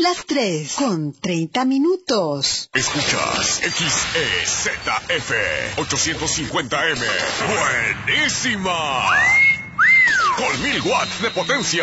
las 3:30. Escuchas XEZF 850M. ¡Buenísima! Con 1000 watts de potencia.